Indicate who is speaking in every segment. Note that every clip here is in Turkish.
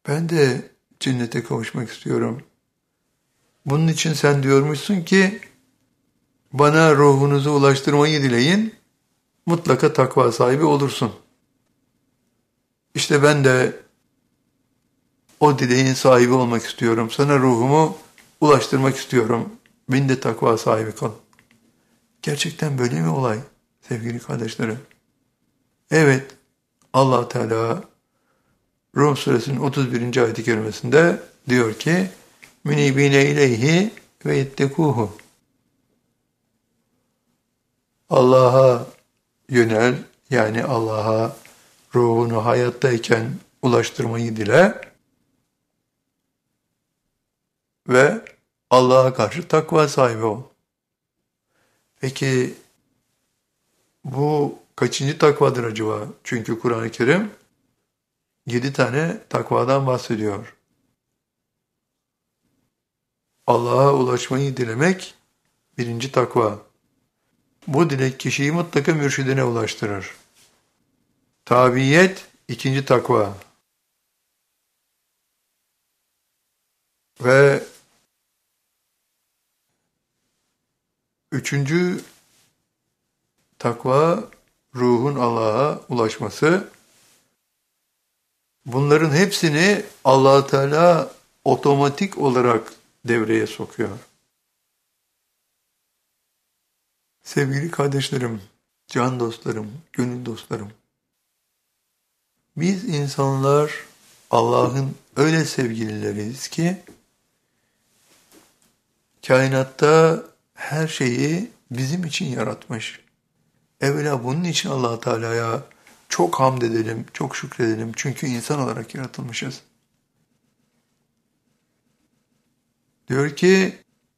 Speaker 1: Ben de cennete kavuşmak istiyorum. Bunun için sen diyormuşsun ki bana ruhunuzu ulaştırmayı dileyin, mutlaka takva sahibi olursun. İşte ben de o dileğin sahibi olmak istiyorum. Sana ruhumu ulaştırmak istiyorum. Beni de takva sahibi kıl. Gerçekten böyle mi olay sevgili kardeşlerim? Evet, Allah Teala Rum suresinin 31. ayet-i kerimesinde diyor ki münibine ileyhi ve yettekuhu. Allah'a yönel, yani Allah'a ruhunu hayattayken ulaştırmayı dile ve Allah'a karşı takva sahibi ol. Peki bu kaçıncı takvadır acaba? Çünkü Kur'an-ı Kerim 7 tane takvadan bahsediyor. Allah'a ulaşmayı dilemek birinci takva. Bu dilek kişiyi mutlaka mürşidine ulaştırır. Tabiyet ikinci takva. Ve üçüncü takva ruhun Allah'a ulaşması. Bunların hepsini Allah Teala otomatik olarak devreye sokuyor. Sevgili kardeşlerim, can dostlarım, gönül dostlarım. Biz insanlar Allah'ın öyle sevgilileriyiz ki kainatta her şeyi bizim için yaratmış. Evvela bunun için Allah Teala'ya çok hamd edelim, çok şükredelim. Çünkü insan olarak yaratılmışız. Diyor ki,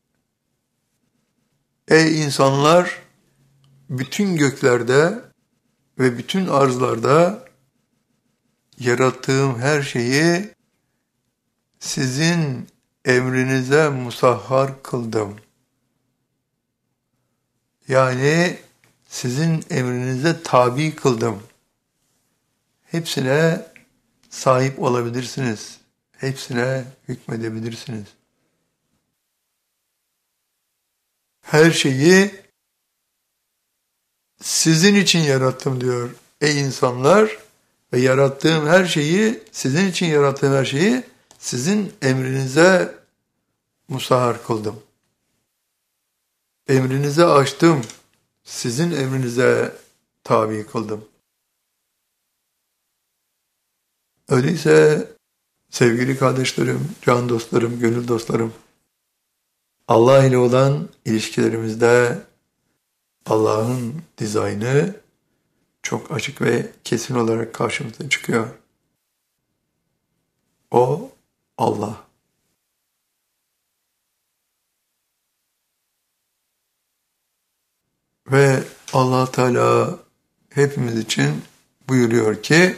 Speaker 1: ey insanlar, bütün göklerde ve bütün arzlarda yarattığım her şeyi sizin emrinize musahhar kıldım. Yani sizin emrinize tabi kıldım. Hepsine sahip olabilirsiniz. Hepsine hükmedebilirsiniz. Her şeyi sizin için yarattım diyor ey insanlar ve yarattığım her şeyi, sizin için yarattığım her şeyi sizin emrinize musahhar kıldım. Emrinize açtım, sizin emrinize tabi kıldım. Öyleyse sevgili kardeşlerim, can dostlarım, gönül dostlarım, Allah ile olan ilişkilerimizde Allah'ın dizaynı çok açık ve kesin olarak karşımıza çıkıyor. O Allah. Ve Allah Teala hepimiz için buyuruyor ki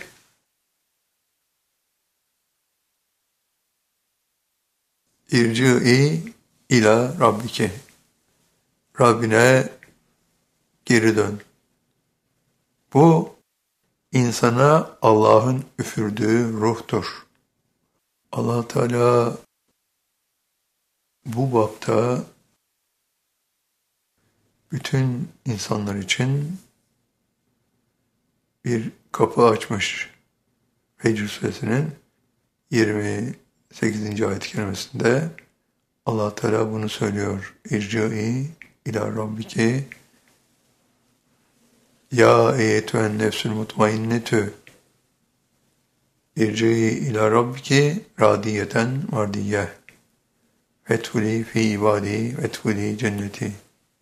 Speaker 1: İrci'i ila Rabbike. Rabbine geri dön. Bu insana Allah'ın üfürdüğü ruhtur. Allah Teala bu bapta bütün insanlar için bir kapı açmış. Fecr suresinin 28. ayet-i kerimesinde Allah Teala bunu söylüyor. İrci'i ila Rabbike ya eyyetühen nefsül mutmainnetü İrci'i ila Rabbike radiyeten mardiyye fethuli fi ibadi fethuli cenneti.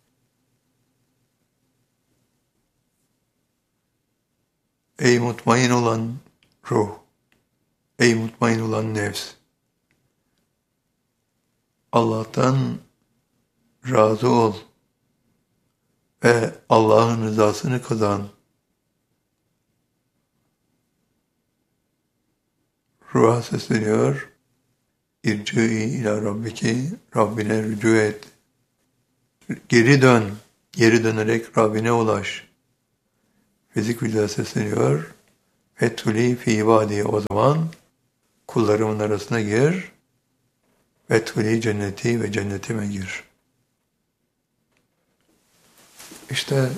Speaker 1: Ey mutmain olan ruh, ey mutmain olan nefs, Allah'tan razı ol ve Allah'ın rızasını kazan. Ruha sesleniyor. İrci'i ila Rabbiki, Rabbine rücu et. Geri dön, geri dönerek Rabbine ulaş. Fizik vücuda sesleniyor. Fethuli fi ibadi, o zaman kullarımın arasına gir ve tuli cenneti ve cennetime gir. İşte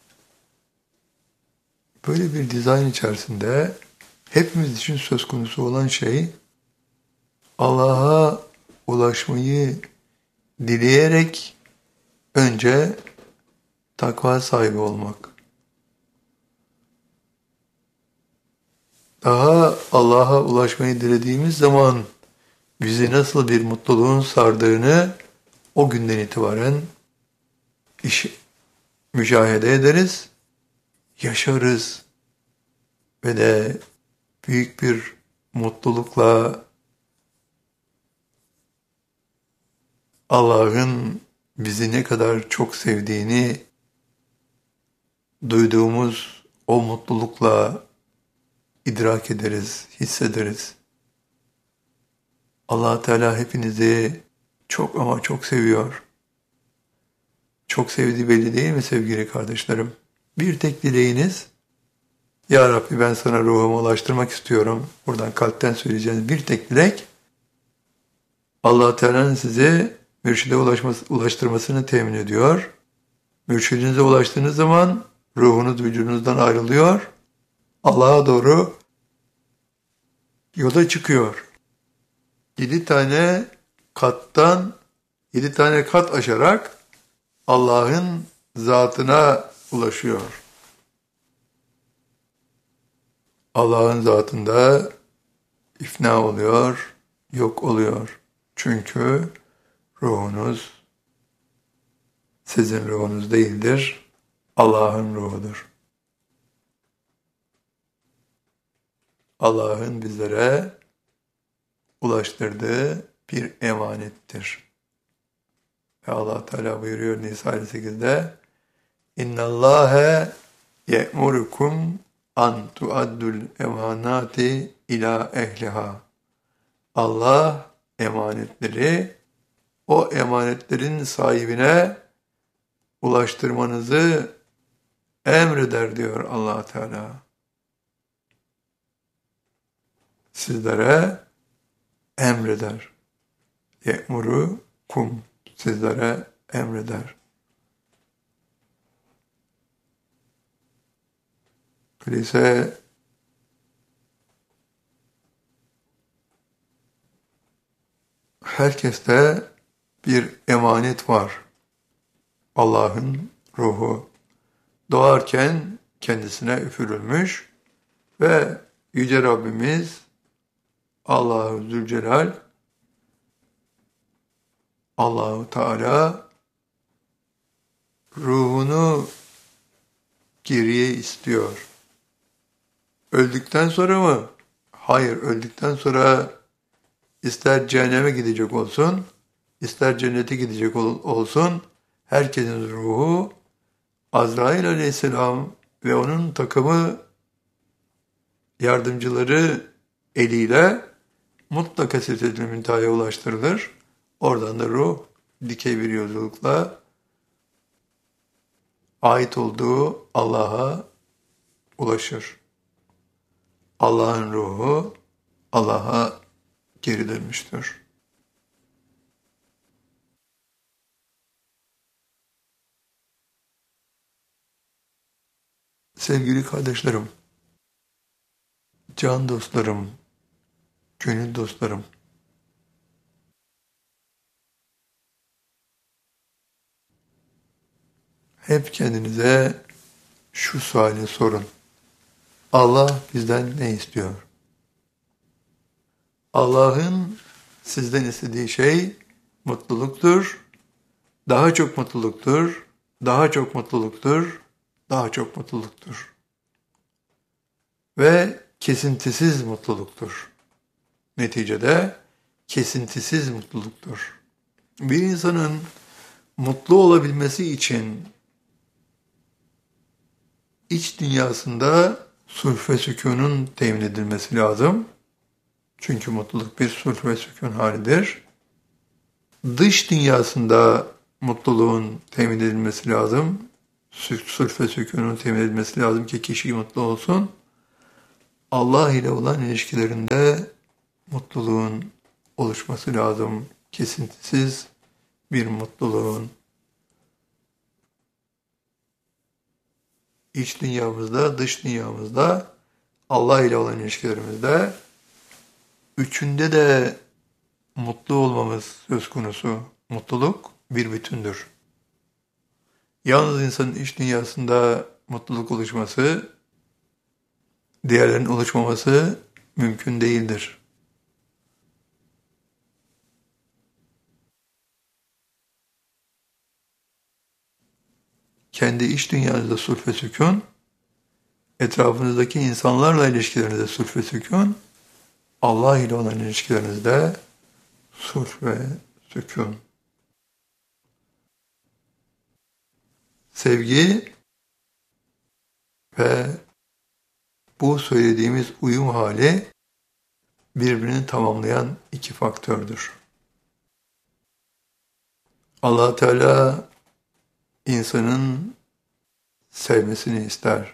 Speaker 1: böyle bir dizayn içerisinde hepimiz için söz konusu olan şey Allah'a ulaşmayı dileyerek önce takva sahibi olmak. Daha Allah'a ulaşmayı dilediğimiz zaman bizi nasıl bir mutluluğun sardığını o günden itibaren müşahede ederiz, yaşarız ve de büyük bir mutlulukla Allah'ın bizi ne kadar çok sevdiğini duyduğumuz o mutlulukla idrak ederiz, hissederiz. Allah Teala hepinizi çok ama çok seviyor. Çok sevdiği belli değil mi sevgili kardeşlerim? Bir tek dileğiniz, Ya Rabbi ben sana ruhumu ulaştırmak istiyorum. Buradan kalpten söyleyeceğiniz bir tek dilek, Allah Teala'nın size mürşide ulaştırmasını temin ediyor. Mürşidinize ulaştığınız zaman ruhunuz vücudunuzdan ayrılıyor. Allah'a doğru yola çıkıyor. 7 tane kattan 7 tane kat aşarak Allah'ın zatına ulaşıyor. Allah'ın zatında ifna oluyor, yok oluyor. Çünkü ruhunuz sizin ruhunuz değildir, Allah'ın ruhudur. Allah'ın bizlere ulaştırdığı bir emanettir. Ve Allah Teala buyuruyor Nisa 58'de İnna Allahe ye'murukum an tuaddul emanati ila ehliha. Allah emanetleri o emanetlerin sahibine ulaştırmanızı emreder diyor Allah Teala. Sizlere emreder. Ye'murukum sizlere emreder. Öyleyse herkeste bir emanet var. Allah'ın ruhu. Doğarken kendisine üfürülmüş ve Yüce Rabbimiz Allah-u Zülcelal, Allah-u Teala ruhunu geriye istiyor. Öldükten sonra mı? Hayır, öldükten sonra ister cehenneme gidecek olsun, ister cennete gidecek olsun, herkesin ruhu Azrail Aleyhisselam ve onun takımı yardımcıları eliyle mutlaka Sidretül Münteha'ya ulaştırılır. Oradan da ruh dikey bir yolculukla ait olduğu Allah'a ulaşır. Allah'ın ruhu Allah'a geri dönmüştür. Sevgili kardeşlerim, can dostlarım, gönül dostlarım, hep kendinize şu suali sorun. Allah bizden ne istiyor? Allah'ın sizden istediği şey mutluluktur, daha çok mutluluktur, daha çok mutluluktur, daha çok mutluluktur. Ve kesintisiz mutluluktur. Neticede kesintisiz mutluluktur. Bir insanın mutlu olabilmesi için iç dünyasında sulh ve sükûnun temin edilmesi lazım. Çünkü mutluluk bir sulh ve sükûn halidir. Dış dünyasında mutluluğun temin edilmesi lazım. Sulh ve sükûnun temin edilmesi lazım ki kişi mutlu olsun. Allah ile olan ilişkilerinde mutluluğun oluşması lazım. Kesintisiz bir mutluluğun. İç dünyamızda, dış dünyamızda, Allah ile olan ilişkilerimizde, üçünde de mutlu olmamız söz konusu. Mutluluk bir bütündür. Yalnız insanın iç dünyasında mutluluk oluşması, diğerlerinin oluşmaması mümkün değildir. Kendi iç dünyanızda sulh ve sükun, etrafınızdaki insanlarla ilişkilerinizde sulh ve sükun, Allah ile olan ilişkilerinizde sulh ve sükun. Sevgi ve bu söylediğimiz uyum hali birbirini tamamlayan iki faktördür. Allah Teala insanın sevmesini ister.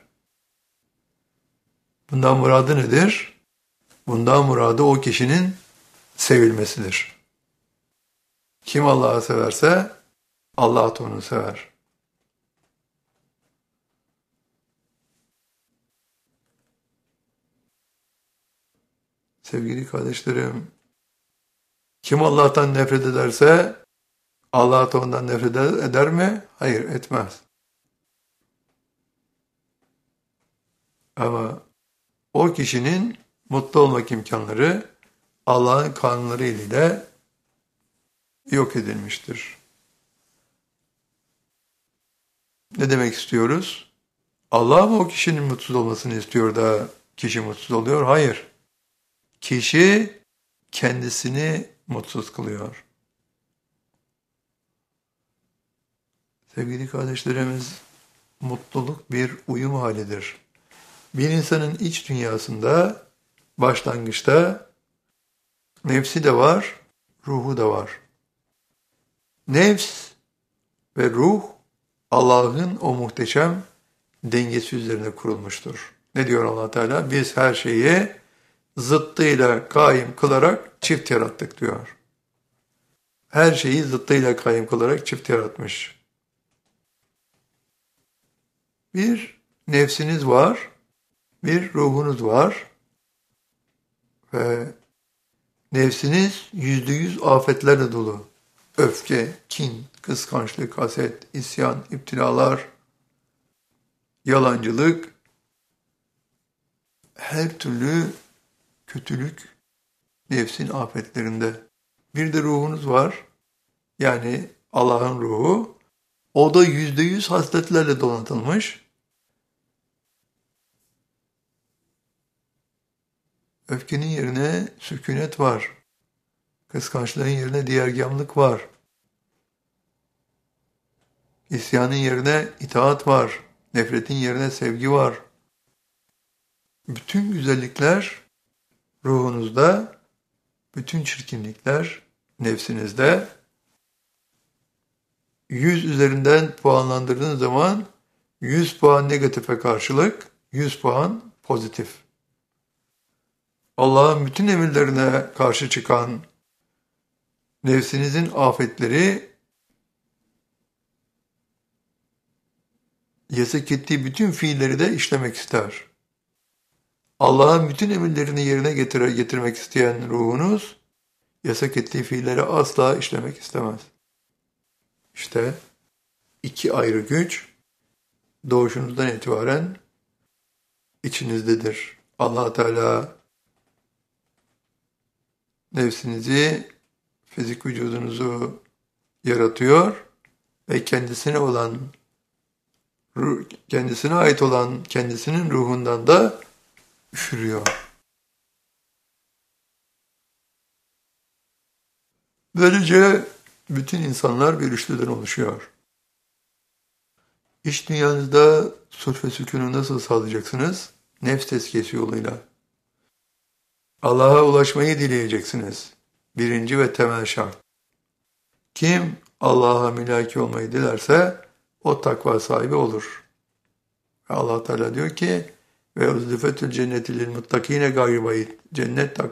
Speaker 1: Bundan muradı nedir? Bundan muradı o kişinin sevilmesidir. Kim Allah'ı severse Allah da onu sever. Sevgili kardeşlerim, kim Allah'tan nefret ederse Allah da ondan nefret eder mi? Hayır, etmez. Ama o kişinin mutlu olmak imkanları Allah'ın kanunları ile yok edilmiştir. Ne demek istiyoruz? Allah mı o kişinin mutsuz olmasını istiyor da kişi mutsuz oluyor? Hayır. Kişi kendisini mutsuz kılıyor. Sevgili kardeşlerimiz, mutluluk bir uyum halidir. Bir insanın iç dünyasında başlangıçta nefsi de var, ruhu da var. Nefs ve ruh Allah'ın o muhteşem dengesi üzerine kurulmuştur. Ne diyor Allah Teala? Biz her şeyi zıttıyla kaim kılarak çift yarattık diyor. Her şeyi zıttıyla kaim kılarak çift yaratmış. Bir nefsiniz var, bir ruhunuz var ve nefsiniz %100 afetlerle dolu. Öfke, kin, kıskançlık, haset, isyan, iptilalar, yalancılık, her türlü kötülük nefsin afetlerinde. Bir de ruhunuz var, yani Allah'ın ruhu, o da %100 hasletlerle donatılmış. Öfkenin yerine sükunet var. Kıskançlığın yerine diğergâmlık var. İsyanın yerine itaat var. Nefretin yerine sevgi var. Bütün güzellikler ruhunuzda, bütün çirkinlikler nefsinizde. 100 üzerinden puanlandırdığınız zaman 100 puan negatife karşılık 100 puan pozitif. Allah'ın bütün emirlerine karşı çıkan nefsinizin afetleri yasak ettiği bütün fiilleri de işlemek ister. Allah'ın bütün emirlerini yerine getirmek isteyen ruhunuz yasak ettiği fiilleri asla işlemek istemez. İşte iki ayrı güç doğuşunuzdan itibaren içinizdedir. Allah Teala nefsinizi, fizik vücudunuzu yaratıyor ve kendisine ait olan kendisinin ruhundan da üfürüyor. Böylece bütün insanlar bir üçlüden oluşuyor. İç dünyanızda sulh ve sükûnu nasıl sağlayacaksınız? Nefs tezkiyesi yoluyla. Allah'a ulaşmayı dileyeceksiniz. Birinci ve temel şart. Kim Allah'a mülaki olmayı dilerse o takva sahibi olur. Allah Teala diyor ki ve uzlifetül cenneti lil muttakine gayri bayit. Cennet